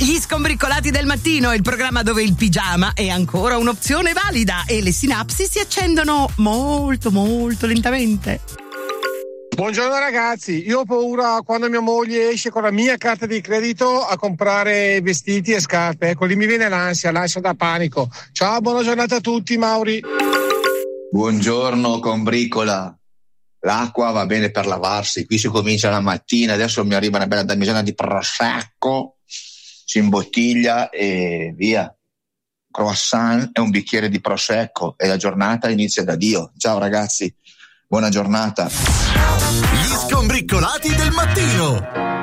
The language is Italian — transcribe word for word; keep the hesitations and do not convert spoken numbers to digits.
Gli Scombriccolati del mattino, il programma dove il pigiama è ancora un'opzione valida e le sinapsi si accendono molto molto lentamente. Buongiorno ragazzi, io ho paura quando mia moglie esce con la mia carta di credito a comprare vestiti e scarpe, ecco lì mi viene l'ansia, l'ansia da panico. Ciao, buona giornata a tutti, Mauri. Buongiorno combricola. L'acqua va bene per lavarsi, qui si comincia la mattina, adesso mi arriva una bella damigiana di prosecco, si imbottiglia e via. Croissant e un bicchiere di prosecco e la giornata inizia da Dio. Ciao ragazzi, buona giornata. Gli Scombriccolati del mattino.